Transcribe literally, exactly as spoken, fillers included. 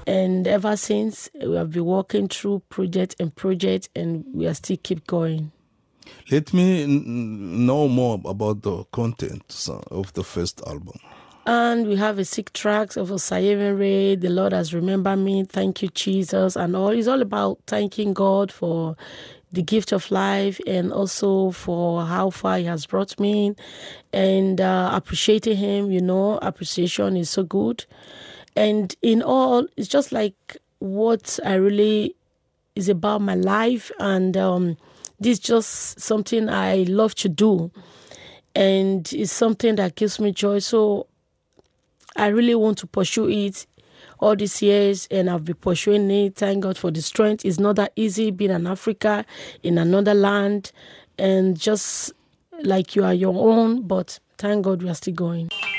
And ever since, we have been working through project and project, and we are still keep going. Let me n- know more about the content of the first album. And we have a six tracks of Osayeven Ray, The Lord Has Remembered Me, Thank You, Jesus, and all. It's all about thanking God for the gift of life and also for how far He has brought me and uh, appreciating Him. You know, appreciation is so good. And in all, it's just like what I really is about my life. And um, this is just something I love to do. And it's something that gives me joy. So I really want to pursue it all these years, and I've been pursuing it. Thank God for the strength. It's not that easy being in Africa, in another land, and just like you are your own, but thank God we are still going.